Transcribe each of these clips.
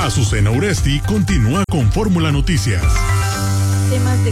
Azucena Uresti continúa con Fórmula Noticias. Temas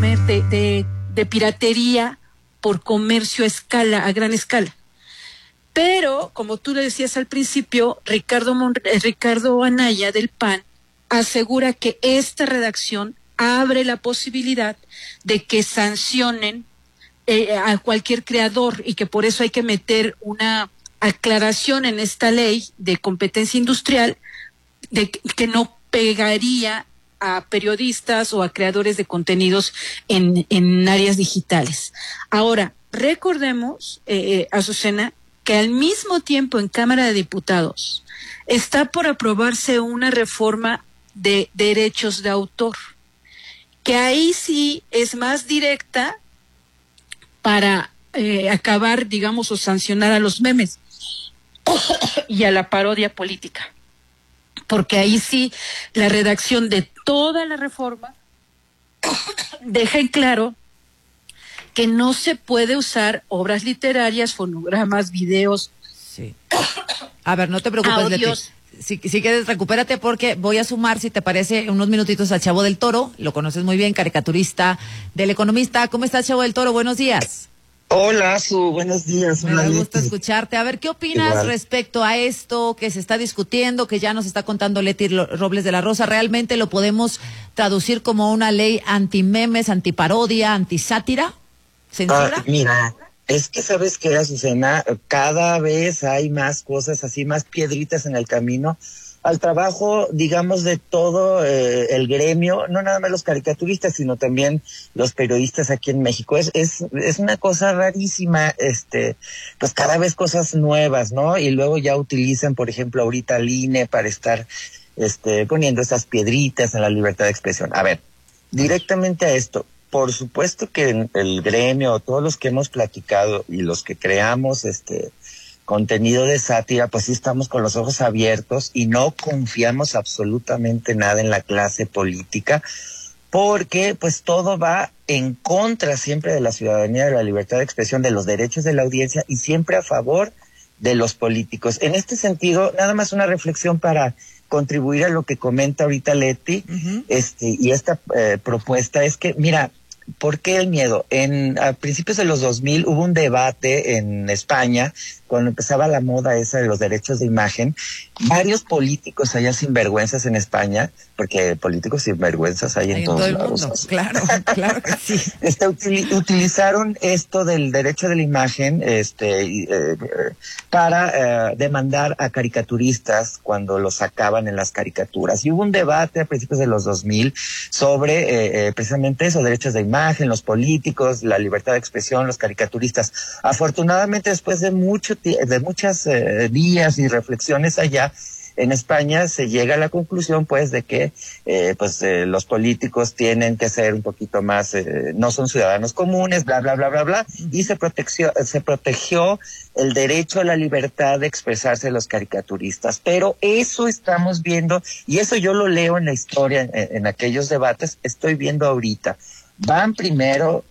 de piratería por comercio a gran escala. Pero, como tú le decías al principio, Ricardo Anaya del PAN asegura que esta redacción abre la posibilidad de que sancionen a cualquier creador y que por eso hay que meter una aclaración en esta ley de competencia industrial de que no pegaría a periodistas o a creadores de contenidos en áreas digitales. Ahora, recordemos, Azucena, que al mismo tiempo en Cámara de Diputados está por aprobarse una reforma de derechos de autor, que ahí sí es más directa para acabar, digamos, o sancionar a los memes y a la parodia política. Porque ahí sí la redacción de toda la reforma deja en claro que no se puede usar obras literarias, fonogramas, videos. Sí. A ver, no te preocupes, audios. Leti. Si quieres, recupérate porque voy a sumar, si te parece, unos minutitos al Chavo del Toro. Lo conoces muy bien, caricaturista del Economista. ¿Cómo estás, Chavo del Toro? Buenos días. Hola, buenos días. Me da gusto escucharte. A ver, ¿qué opinas respecto a esto que se está discutiendo, que ya nos está contando Leti Robles de la Rosa? ¿Realmente lo podemos traducir como una ley anti-memes, antiparodia, antisátira? ¿Censura? Mira, es que sabes que, Azucena, cada vez hay más cosas así, más piedritas en el camino al trabajo, digamos, de todo el gremio, no nada más los caricaturistas, sino también los periodistas aquí en México. Es una cosa rarísima, pues cada vez cosas nuevas, ¿no? Y luego ya utilizan, por ejemplo, ahorita al INE para estar poniendo esas piedritas en la libertad de expresión. A ver, directamente a esto. Por supuesto que el gremio, todos los que hemos platicado y los que creamos contenido de sátira, pues sí estamos con los ojos abiertos y no confiamos absolutamente nada en la clase política, porque pues todo va en contra siempre de la ciudadanía, de la libertad de expresión, de los derechos de la audiencia y siempre a favor de los políticos. En este sentido, nada más una reflexión para contribuir a lo que comenta ahorita Leti, y esta propuesta es que, mira, ¿por qué el miedo? A principios de los 2000 hubo un debate en España, cuando empezaba la moda esa de los derechos de imagen. Varios políticos allá sinvergüenzas en España, porque políticos sinvergüenzas hay en todos lados. Mundo. Claro que sí. Utilizaron esto del derecho de la imagen para demandar a caricaturistas cuando los sacaban en las caricaturas. Y hubo un debate a principios de los 2000 sobre precisamente eso, derechos de imagen, los políticos, la libertad de expresión, los caricaturistas. Afortunadamente, después de muchos días y reflexiones allá en España, se llega a la conclusión pues de que los políticos tienen que ser un poquito más, no son ciudadanos comunes, bla bla bla bla bla, y se protegió el derecho a la libertad de expresarse de los caricaturistas. Pero eso estamos viendo, y eso yo lo leo en la historia, en aquellos debates, estoy viendo ahorita. Van primero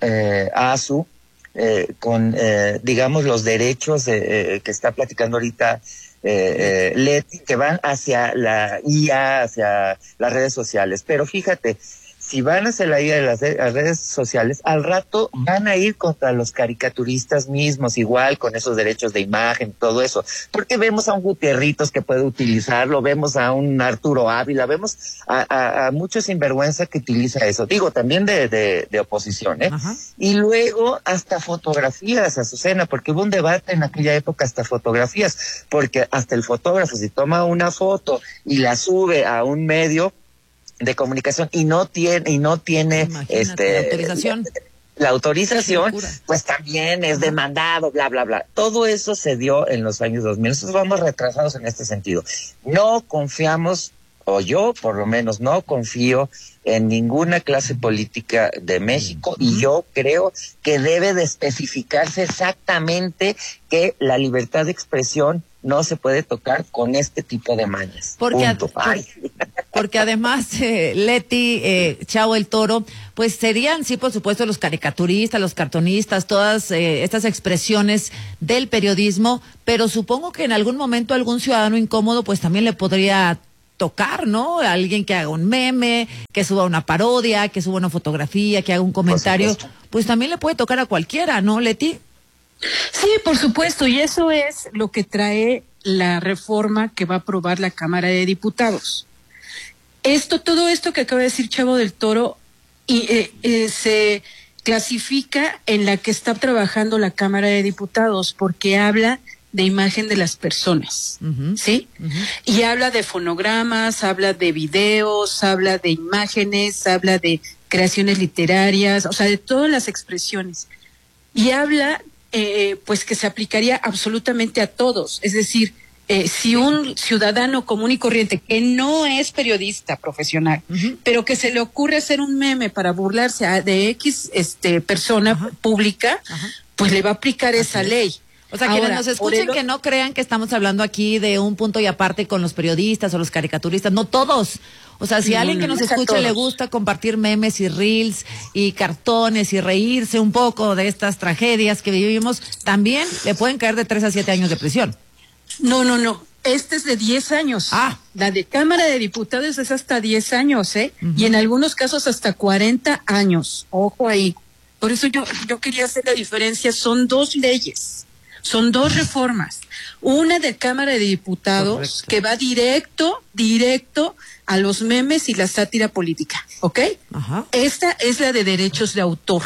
con, digamos, los derechos que está platicando ahorita Leti, que van hacia la IA, hacia las redes sociales. Pero fíjate, si van hacia la IA de las redes sociales, al rato van a ir contra los caricaturistas mismos, igual con esos derechos de imagen, todo eso. Porque vemos a un Gutierritos que puede utilizarlo, vemos a un Arturo Ávila, vemos a muchos sinvergüenza que utiliza eso. Digo, también de oposición, ¿eh? Ajá. Y luego hasta fotografías, Azucena, porque hubo un debate en aquella época hasta fotografías, porque hasta el fotógrafo, si toma una foto y la sube a un medio de comunicación y no tiene la autorización, pues también es demandado, bla bla bla. Todo eso se dio en los años 2000. Nosotros vamos retrasados en este sentido. No confiamos, o yo por lo menos no confío en ninguna clase política de México, y yo creo que debe de especificarse exactamente que la libertad de expresión no se puede tocar con este tipo de mañas. Porque además, Leti, Chavo el Toro, pues serían, sí, por supuesto, los caricaturistas, los cartonistas, todas estas expresiones del periodismo, pero supongo que en algún momento algún ciudadano incómodo pues también le podría tocar, ¿no? Alguien que haga un meme, que suba una parodia, que suba una fotografía, que haga un comentario, pues también le puede tocar a cualquiera, ¿no, Leti? Sí, por supuesto, y eso es lo que trae la reforma que va a aprobar la Cámara de Diputados. Todo esto que acaba de decir Chavo del Toro se clasifica en la que está trabajando la Cámara de Diputados, porque habla de imagen de las personas, ¿sí? Y habla de fonogramas, habla de videos, habla de imágenes, habla de creaciones literarias, o sea, de todas las expresiones. Y habla, pues, que se aplicaría absolutamente a todos. Es decir, si un ciudadano común y corriente que no es periodista profesional, pero que se le ocurre hacer un meme para burlarse de X persona pública, pues le va a aplicar esa ley. O sea, quienes nos escuchen que no crean que estamos hablando aquí de un punto y aparte con los periodistas o los caricaturistas, no todos. O sea, si a alguien que nos escuche le gusta compartir memes y reels y cartones y reírse un poco de estas tragedias que vivimos, también le pueden caer de 3 a 7 años de prisión. No. Este es de 10 años. La de Cámara de Diputados es hasta 10 años, y en algunos casos hasta 40 años. Ojo ahí. Por eso yo quería hacer la diferencia. Son 2 leyes. Son 2 reformas. Una de Cámara de Diputados que va directo a los memes y la sátira política, ¿ok? Esta es la de derechos de autor.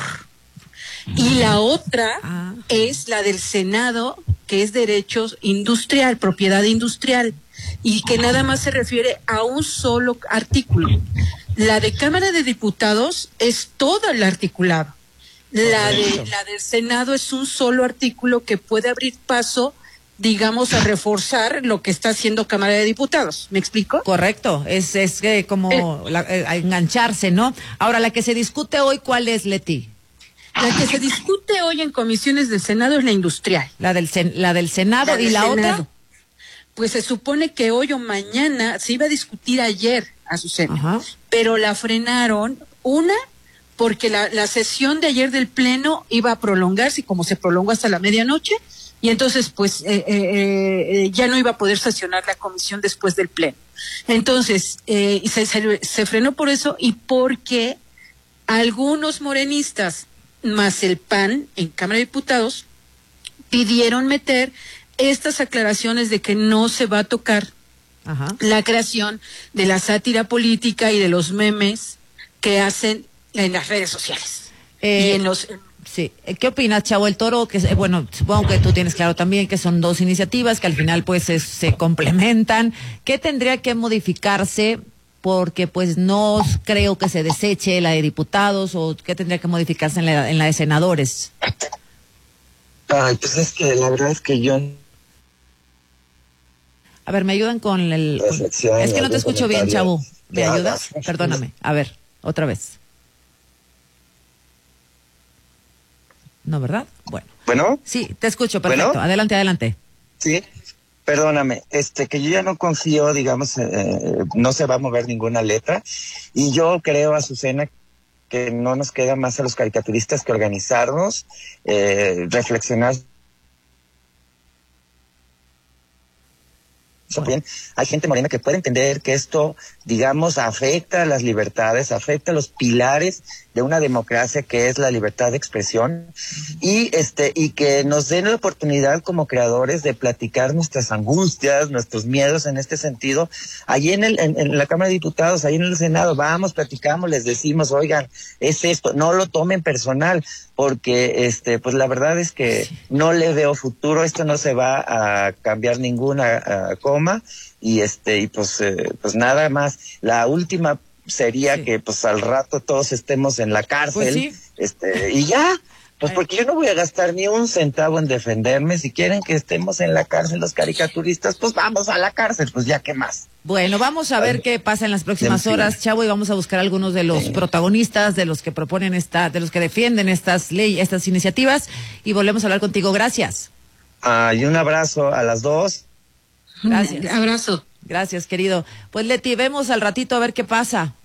Y la otra es la del Senado, que es derechos industrial, propiedad industrial, y que nada más se refiere a un solo artículo. La de Cámara de Diputados es todo el articulado. La del Senado es un solo artículo que puede abrir paso, digamos, a reforzar lo que está haciendo Cámara de Diputados. ¿Me explico? Correcto, es como a engancharse, ¿no? Ahora, la que se discute hoy, ¿cuál es, Leti? La que se discute hoy en comisiones del Senado es la industrial. La del Senado y la otra. Pues se supone que hoy o mañana se iba a discutir ayer, Azucena, pero la frenaron, porque la sesión de ayer del Pleno iba a prolongarse, y como se prolongó hasta la medianoche, y entonces pues ya no iba a poder sesionar la comisión después del Pleno. Entonces se frenó por eso, y porque algunos morenistas más el PAN en Cámara de Diputados pidieron meter estas aclaraciones de que no se va a tocar la creación de la sátira política y de los memes que hacen en las redes sociales. Y en los... Sí. ¿Qué opinas, Chavo el Toro? Que bueno, supongo que tú tienes claro también que son 2 iniciativas que al final pues se complementan. ¿Qué tendría que modificarse? Porque pues no creo que se deseche la de diputados, o qué tendría que modificarse en la de senadores. Pues es que la verdad es que yo... A ver, ¿me ayudan con el...? Es que no te escucho bien, Chavo. ¿Me ayudas? Perdóname. A ver, otra vez. ¿No, verdad? Bueno. Sí, te escucho, perfecto. ¿Bueno? Adelante. Sí. Perdóname, que yo ya no confío, digamos, no se va a mover ninguna letra, y yo creo, Azucena, que no nos queda más a los caricaturistas que organizarnos, reflexionar. Bien, hay gente morena que puede entender que esto, digamos, afecta a las libertades, afecta a los pilares de una democracia que es la libertad de expresión, y que nos den la oportunidad como creadores de platicar nuestras angustias, nuestros miedos en este sentido, allí en la Cámara de Diputados, ahí en el Senado, vamos, platicamos, les decimos, oigan, es esto, no lo tomen personal, porque pues la verdad es que no le veo futuro, esto no se va a cambiar ninguna coma, y pues nada más, la última sería que pues al rato todos estemos en la cárcel, y ya, pues porque yo no voy a gastar ni un centavo en defenderme. Si quieren que estemos en la cárcel los caricaturistas, pues vamos a la cárcel, pues ya, ¿qué más? Bueno, vamos a ver qué pasa en las próximas horas, Chavo, y vamos a buscar algunos de los protagonistas, de los que proponen de los que defienden estas iniciativas, y volvemos a hablar contigo. Gracias. Y un abrazo a las 2. Gracias. Abrazo. Gracias, querido. Pues Leti, vemos al ratito a ver qué pasa.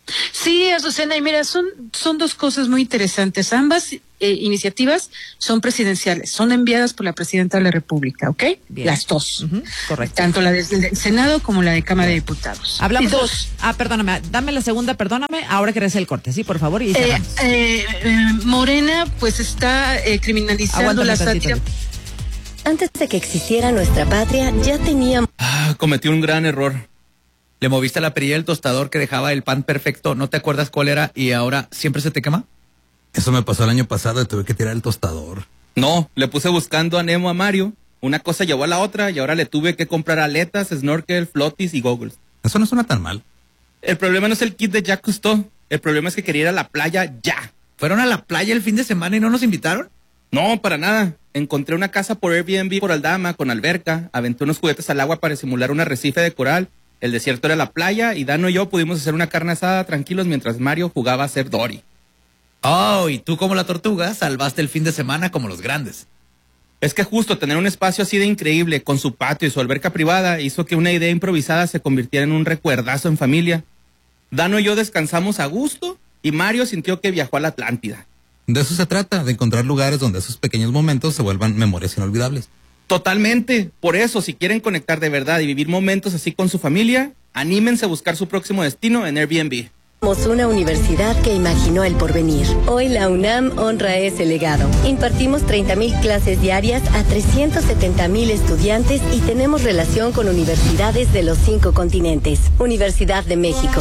Sí, Azucena, y mira, son dos cosas muy interesantes. Ambas iniciativas son presidenciales, son enviadas por la Presidenta de la República, ¿ok? Bien. Las dos. Correcto. Tanto la del Senado como la de Cámara de Diputados. Hablamos y dos. Perdóname, dame la segunda, perdóname, ahora que regrese el corte, sí, por favor, y cerramos. Morena, pues está criminalizando Aguántame la tantito. sátira. Antes de que existiera nuestra patria, ya teníamos... Cometí un gran error. Le moviste la perilla del tostador que dejaba el pan perfecto, no te acuerdas cuál era y ahora siempre se te quema. Eso me pasó el año pasado y tuve que tirar el tostador. No, le puse buscando a Nemo a Mario. Una cosa llevó a la otra y ahora le tuve que comprar aletas, snorkel, flotis y goggles. Eso no suena tan mal. El problema no es el kit de Jacques Cousteau. El problema es que quería ir a la playa ya. ¿Fueron a la playa el fin de semana y no nos invitaron? No, para nada. Encontré una casa por Airbnb por Aldama con alberca. Aventé unos juguetes al agua para simular un arrecife de coral. El desierto era la playa y Dano y yo pudimos hacer una carne asada tranquilos mientras Mario jugaba a ser Dory. Oh, y tú como la tortuga salvaste el fin de semana como los grandes. Es que justo tener un espacio así de increíble, con su patio y su alberca privada, hizo que una idea improvisada se convirtiera en un recuerdazo en familia. Dano y yo descansamos a gusto y Mario sintió que viajó a la Atlántida. De eso se trata, de encontrar lugares donde esos pequeños momentos se vuelvan memorias inolvidables. Totalmente. Por eso, si quieren conectar de verdad y vivir momentos así con su familia, anímense a buscar su próximo destino en Airbnb. Somos una universidad que imaginó el porvenir. Hoy la UNAM honra ese legado. Impartimos 30,000 clases diarias a 370,000 estudiantes y tenemos relación con universidades de los 5 continentes. Universidad de México,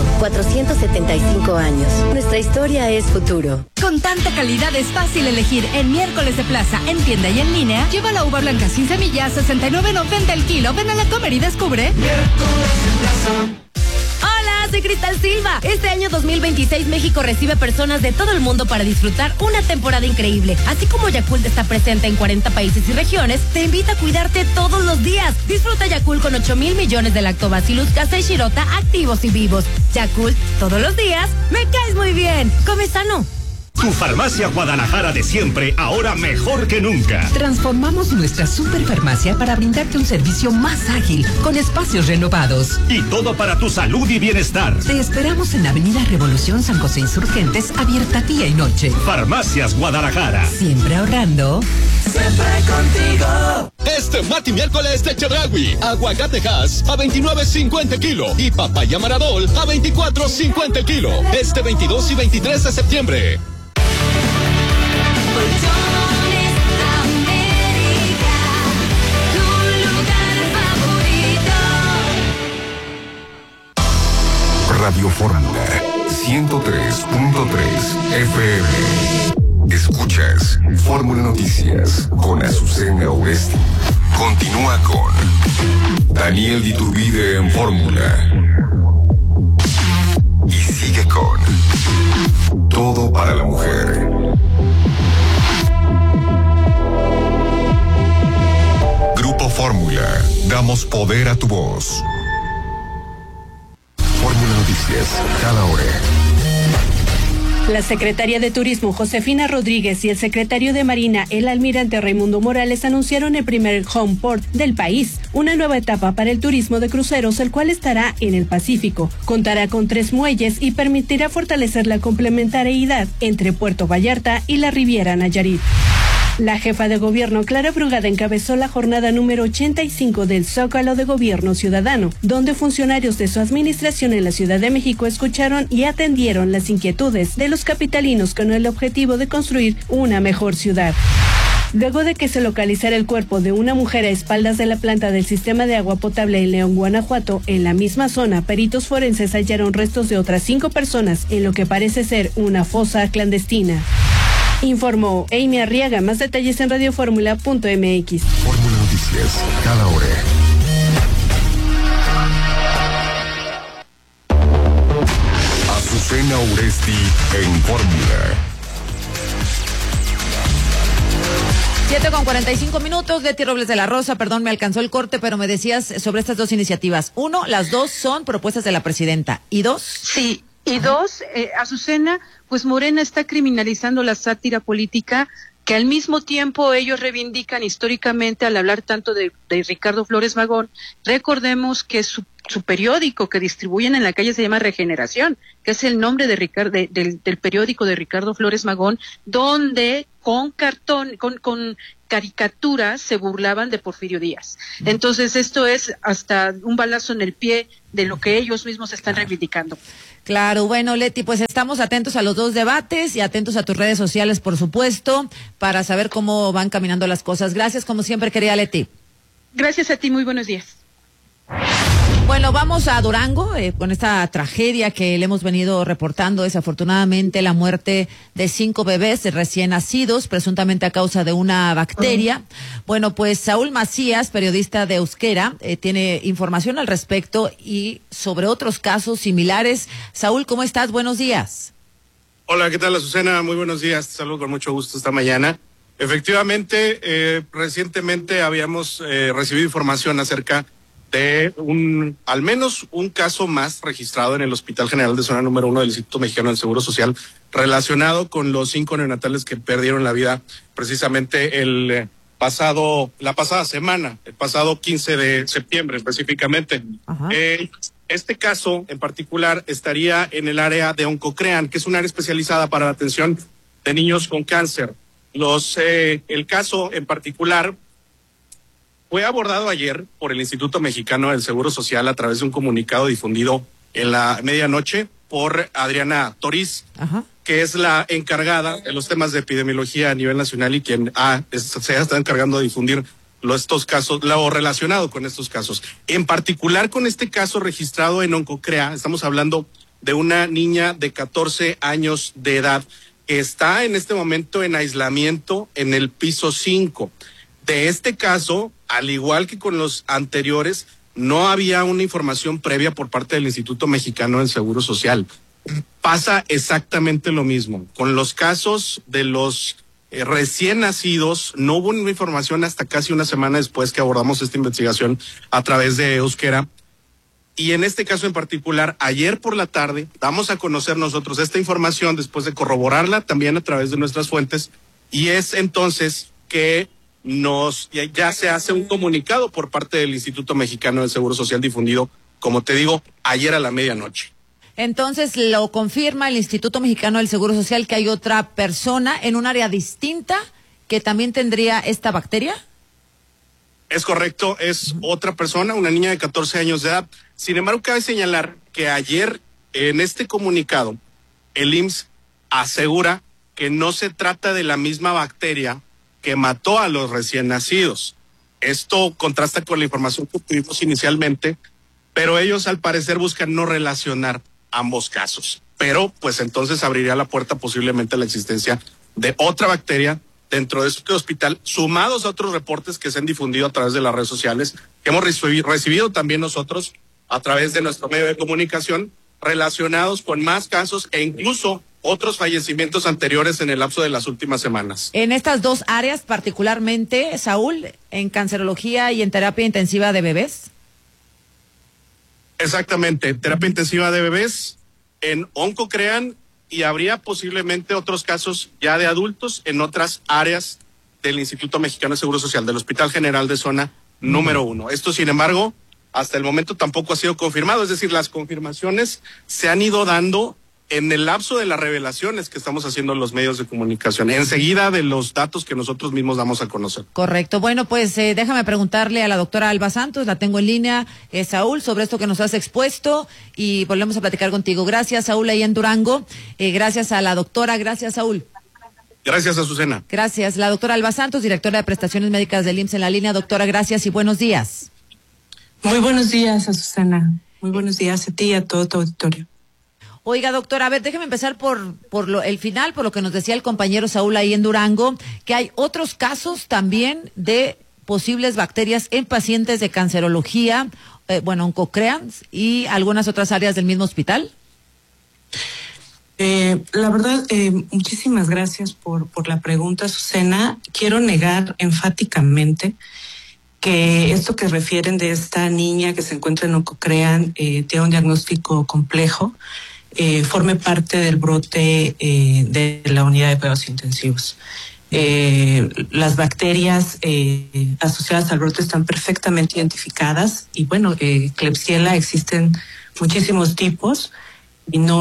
475 años. Nuestra historia es futuro. Con tanta calidad es fácil elegir. En Miércoles de Plaza, en tienda y en línea, lleva la uva blanca sin semillas, 69.90 el kilo. Ven a la Comer y descubre. Miércoles de Plaza. Hola, soy Cristal Silva. Este año 2026 México recibe personas de todo el mundo para disfrutar una temporada increíble. Así como Yakult está presente en 40 países y regiones, te invita a cuidarte todos los días. Disfruta Yakult con 8,000 millones de Lactobacillus casei shirota activos y vivos. Yakult, todos los días, me caes muy bien. Come sano. Tu farmacia Guadalajara de siempre, ahora mejor que nunca. Transformamos nuestra superfarmacia para brindarte un servicio más ágil, con espacios renovados. Y todo para tu salud y bienestar. Te esperamos en Avenida Revolución San José Insurgentes, abierta día y noche. Farmacias Guadalajara. Siempre ahorrando. Siempre contigo. Este martes y miércoles de Chedraui, aguacate Hass a 29.50 el kilo y papaya Maradol a 24.50 el kilo. Este 22 y 23 de septiembre. Colchones América, tu lugar favorito. Radio Fórmula 103.3 FM. Escuchas Fórmula Noticias con Azucena Oresti. Continúa con Daniel Iturbide en Fórmula. Y sigue con Todo para la Mujer. Grupo Fórmula. Damos poder a tu voz. Fórmula Noticias. Cada hora. La secretaria de Turismo, Josefina Rodríguez, y el secretario de Marina, el almirante Raimundo Morales, anunciaron el primer home port del país, una nueva etapa para el turismo de cruceros, el cual estará en el Pacífico. Contará con 3 muelles y permitirá fortalecer la complementariedad entre Puerto Vallarta y la Riviera Nayarit. La jefa de gobierno, Clara Brugada, encabezó la jornada número 85 del Zócalo de Gobierno Ciudadano, donde funcionarios de su administración en la Ciudad de México escucharon y atendieron las inquietudes de los capitalinos con el objetivo de construir una mejor ciudad. Luego de que se localizara el cuerpo de una mujer a espaldas de la planta del sistema de agua potable en León, Guanajuato, en la misma zona, peritos forenses hallaron restos de otras 5 personas en lo que parece ser una fosa clandestina. Informó Amy Arriaga. Más detalles en radioformula.mx. Fórmula Noticias, cada hora. Azucena Oresti en Fórmula. 7:45 Leti Robles de la Rosa, perdón, me alcanzó el corte, pero me decías sobre estas 2 iniciativas. 1, las 2 son propuestas de la presidenta. ¿Y 2? Sí. Y 2, Azucena, pues Morena está criminalizando la sátira política que al mismo tiempo ellos reivindican históricamente al hablar tanto de Ricardo Flores Magón. Recordemos que su periódico que distribuyen en la calle se llama Regeneración, que es el nombre de del periódico de Ricardo Flores Magón, donde con caricaturas se burlaban de Porfirio Díaz. Entonces esto es hasta un balazo en el pie de lo que ellos mismos están reivindicando. Claro, bueno, Leti, pues estamos atentos a los dos debates y atentos a tus redes sociales, por supuesto, para saber cómo van caminando las cosas. Gracias, como siempre, querida Leti. Gracias a ti, muy buenos días. Bueno, vamos a Durango con esta tragedia que le hemos venido reportando, desafortunadamente la muerte de 5 bebés recién nacidos, presuntamente a causa de una bacteria. Bueno, pues Saúl Macías, periodista de Euskera, tiene información al respecto y sobre otros casos similares. Saúl, ¿cómo estás? Buenos días. Hola, ¿qué tal, Azucena? Muy buenos días, te saludo con mucho gusto esta mañana. Efectivamente, recientemente habíamos recibido información acerca de al menos un caso más registrado en el Hospital General de Zona número 1 del Instituto Mexicano del Seguro Social relacionado con los 5 neonatales que perdieron la vida precisamente la pasada semana, el pasado 15 de septiembre específicamente. Este caso en particular estaría en el área de Oncocrean, que es un área especializada para la atención de niños con cáncer. El caso en particular fue abordado ayer por el Instituto Mexicano del Seguro Social a través de un comunicado difundido en la medianoche por Adriana Toriz, que es la encargada de los temas de epidemiología a nivel nacional y quien se ha estado encargando de difundir estos casos, lo relacionado con estos casos. En particular con este caso registrado en Oncocrea, estamos hablando de una niña de 14 años de edad que está en este momento en aislamiento en el piso 5. De este caso, al igual que con los anteriores, no había una información previa por parte del Instituto Mexicano del Seguro Social. Pasa exactamente lo mismo. Con los casos de los recién nacidos, no hubo una información hasta casi una semana después que abordamos esta investigación a través de Euskera. Y en este caso en particular, ayer por la tarde, damos a conocer nosotros esta información después de corroborarla también a través de nuestras fuentes, y es entonces que ya se hace un comunicado por parte del Instituto Mexicano del Seguro Social difundido, como te digo, ayer a la medianoche. Entonces, ¿lo confirma el Instituto Mexicano del Seguro Social que hay otra persona en un área distinta que también tendría esta bacteria? Es correcto, es otra persona, una niña de 14 años de edad. Sin embargo, cabe señalar que ayer en este comunicado, el IMSS asegura que no se trata de la misma bacteria que mató a los recién nacidos. Esto contrasta con la información que tuvimos inicialmente, pero ellos al parecer buscan no relacionar ambos casos. Pero pues entonces abriría la puerta posiblemente a la existencia de otra bacteria dentro de este hospital, sumados a otros reportes que se han difundido a través de las redes sociales, que hemos recibido también nosotros a través de nuestro medio de comunicación, relacionados con más casos e incluso otros fallecimientos anteriores en el lapso de las últimas semanas. En estas dos áreas particularmente, Saúl, en cancerología y en terapia intensiva de bebés. Exactamente, terapia intensiva de bebés, en Oncocrean, y habría posiblemente otros casos ya de adultos en otras áreas del Instituto Mexicano de Seguro Social, del Hospital General de Zona número 1. Esto, sin embargo, hasta el momento tampoco ha sido confirmado, es decir, las confirmaciones se han ido dando en el lapso de las revelaciones que estamos haciendo en los medios de comunicación, enseguida de los datos que nosotros mismos damos a conocer. Correcto. Bueno, pues déjame preguntarle a la doctora Alba Santos, la tengo en línea, Saúl, sobre esto que nos has expuesto y volvemos a platicar contigo. Gracias, Saúl, ahí en Durango. Gracias a la doctora. Gracias, Saúl. Gracias, Azucena. Gracias. La doctora Alba Santos, directora de prestaciones médicas del IMSS en la línea. Doctora, gracias y buenos días. Muy buenos días, Azucena. Muy buenos días a ti y a todo tu auditorio. Oiga, doctora, a ver, déjeme empezar por el final, por lo que nos decía el compañero Saúl ahí en Durango, que hay otros casos también de posibles bacterias en pacientes de cancerología, Oncocrean y algunas otras áreas del mismo hospital. La verdad, muchísimas gracias por la pregunta, Azucena. Quiero negar enfáticamente que esto que refieren de esta niña que se encuentra en Oncocrean tiene un diagnóstico complejo. Forme parte del brote de la unidad de cuidados intensivos. Las bacterias asociadas al brote están perfectamente identificadas y bueno, Klebsiella existen muchísimos tipos y no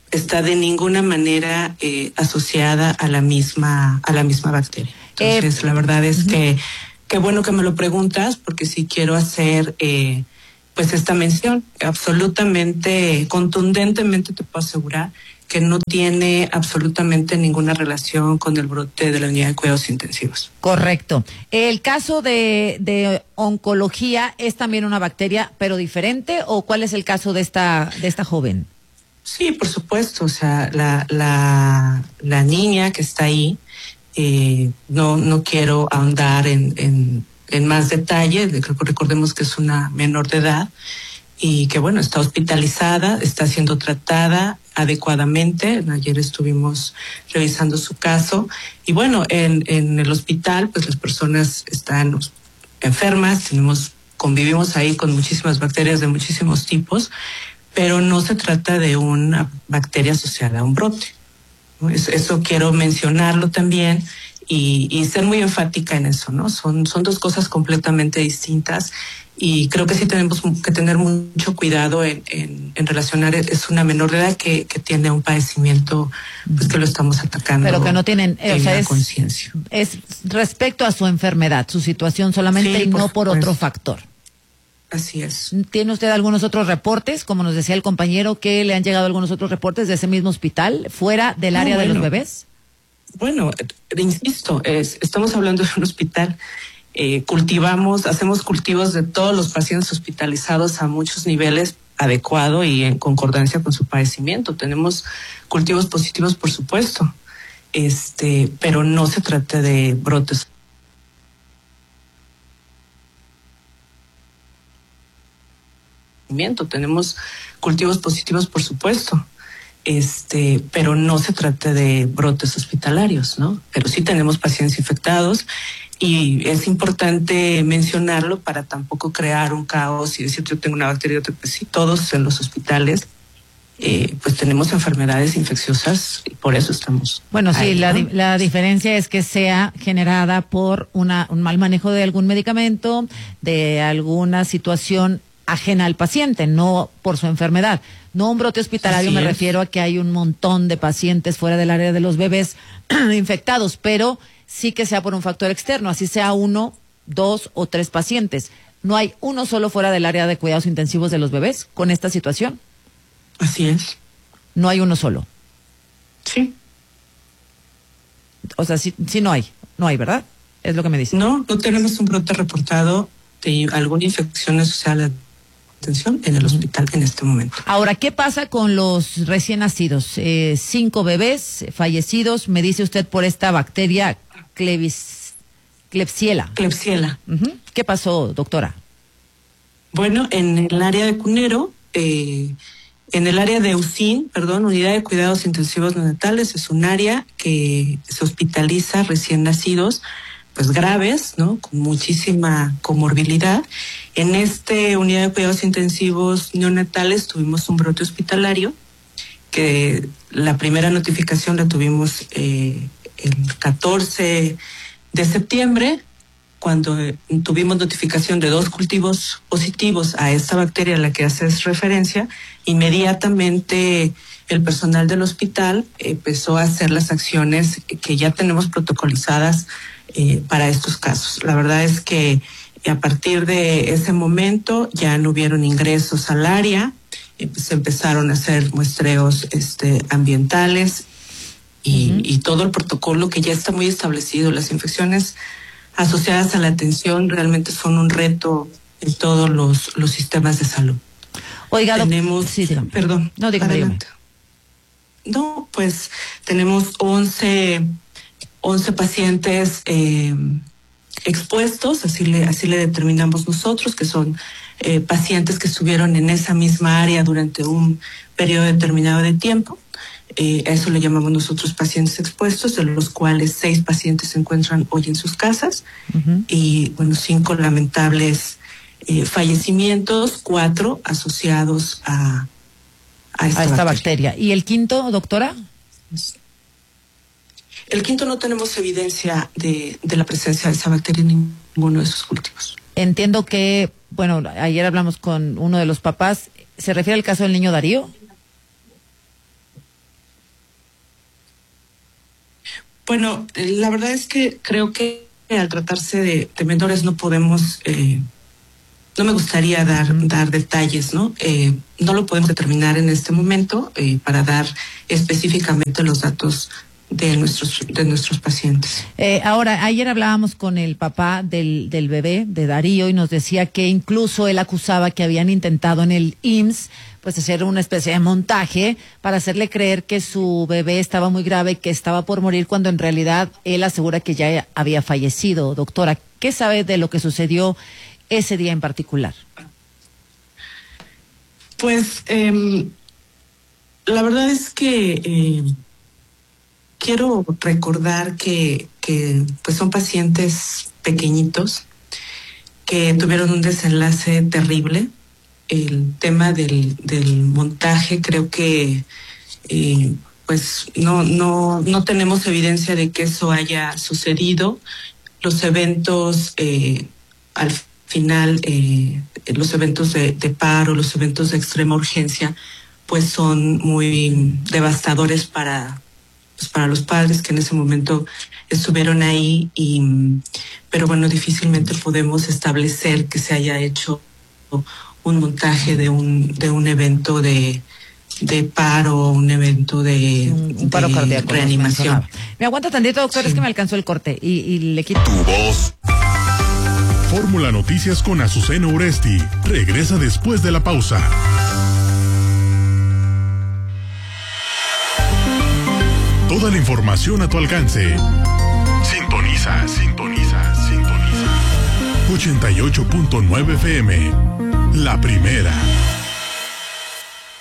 está de ninguna manera asociada a la misma bacteria. Entonces, la verdad es que qué bueno que me lo preguntas, porque sí quiero hacer pues esta mención. Absolutamente, contundentemente te puedo asegurar que no tiene absolutamente ninguna relación con el brote de la unidad de cuidados intensivos. Correcto. El caso de oncología es también una bacteria, pero diferente, ¿o cuál es el caso de esta joven? Sí, por supuesto. O sea, la niña que está ahí, no quiero ahondar en más detalle. Recordemos que es una menor de edad y que, bueno, está hospitalizada, está siendo tratada adecuadamente. Ayer estuvimos revisando su caso y, bueno, en el hospital, pues las personas están enfermas, convivimos ahí con muchísimas bacterias de muchísimos tipos, pero no se trata de una bacteria asociada a un brote, ¿no? Eso quiero mencionarlo también y ser muy enfática en eso, ¿no? Son dos cosas completamente distintas y creo que sí tenemos que tener mucho cuidado en relacionar. Es una menor de edad que tiene un padecimiento, pues que lo estamos atacando. Pero que no tienen, o sea, conciencia. Es respecto a su enfermedad, su situación solamente, Sí, y no por supuesto. otro factor. Así es. ¿Tiene usted algunos otros reportes, como nos decía el compañero, que le han llegado algunos otros reportes de ese mismo hospital, fuera del área de los bebés? Bueno, insisto, estamos hablando de un hospital. Hacemos cultivos de todos los pacientes hospitalizados a muchos niveles adecuado y en concordancia con su padecimiento. Tenemos cultivos positivos, por supuesto, pero no se trata de brotes. Tenemos cultivos positivos, por supuesto, pero no se trata de brotes hospitalarios, ¿no? Pero sí tenemos pacientes infectados y es importante mencionarlo para tampoco crear un caos y decir yo tengo una bacteria, pues sí, todos en los hospitales pues tenemos enfermedades infecciosas y por eso estamos. Bueno, sí, ahí, ¿no? la diferencia es que sea generada por un mal manejo de algún medicamento, de alguna situación ajena al paciente, no por su enfermedad. No un brote hospitalario, me refiero a que hay un montón de pacientes fuera del área de los bebés infectados, pero sí que sea por un factor externo, así sea 1, 2 o 3 pacientes. ¿No hay uno solo fuera del área de cuidados intensivos de los bebés con esta situación? Así es. No hay uno solo. Sí. O sea, sí no hay, ¿verdad? Es lo que me dice. No tenemos un brote reportado de alguna infección asociada a la atención en el hospital en este momento. Ahora, ¿qué pasa con los recién nacidos? 5 bebés fallecidos, me dice usted, por esta bacteria Klebsiella. Klebsiella. ¿Qué pasó, doctora? Bueno, en el área de Cunero, en el área de UCIN, Unidad de Cuidados Intensivos Neonatales, es un área que se hospitaliza recién nacidos, pues graves, ¿no? Con muchísima comorbilidad. En unidad de cuidados intensivos neonatales tuvimos un brote hospitalario, que la primera notificación la tuvimos el 14 de septiembre, cuando tuvimos notificación de 2 cultivos positivos a esta bacteria a la que haces referencia. Inmediatamente el personal del hospital empezó a hacer las acciones que ya tenemos protocolizadas para estos casos. La verdad es que a partir de ese momento ya no hubieron ingresos al área, se empezaron a hacer muestreos ambientales y todo el protocolo que ya está muy establecido. Las infecciones asociadas a la atención realmente son un reto en todos los sistemas de salud. Oiga, tenemos, perdón. No, dígame. No, pues tenemos 11 pacientes expuestos, así le determinamos nosotros, que son pacientes que estuvieron en esa misma área durante un periodo determinado de tiempo. A eso le llamamos nosotros pacientes expuestos, de los cuales 6 pacientes se encuentran hoy en sus casas y, bueno, 5 lamentables fallecimientos, 4 asociados a esta bacteria. ¿Y el quinto, doctora? El quinto no tenemos evidencia de la presencia de esa bacteria en ninguno de esos cultivos. Entiendo que, bueno, ayer hablamos con uno de los papás. ¿Se refiere al caso del niño Darío? Bueno, la verdad es que creo que al tratarse de menores no podemos, no me gustaría dar detalles, ¿no? No lo podemos determinar en este momento para dar específicamente los datos de nuestros pacientes. Ahora, ayer hablábamos con el papá del bebé, de Darío, y nos decía que incluso él acusaba que habían intentado en el IMSS pues hacer una especie de montaje para hacerle creer que su bebé estaba muy grave, que estaba por morir, cuando en realidad él asegura que ya había fallecido. Doctora, ¿qué sabe de lo que sucedió ese día en particular? Pues la verdad es que quiero recordar que pues son pacientes pequeñitos que tuvieron un desenlace terrible. El tema del montaje, creo que pues no tenemos evidencia de que eso haya sucedido. Los eventos al final, los eventos de paro, los eventos de extrema urgencia, pues son muy devastadores para los padres que en ese momento estuvieron ahí, pero bueno, difícilmente podemos establecer que se haya hecho un montaje de un evento de paro, un evento de paro cardíaco, reanimación. Me aguanta tantito, doctor, sí. Es que me alcanzó el corte y le quito. Tu voz. Fórmula Noticias con Azucena Uresti regresa después de la pausa. Toda la información a tu alcance. Sintoniza. 88.9 FM. La primera.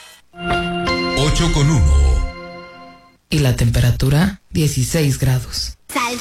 8:1. Y la temperatura, 16 grados.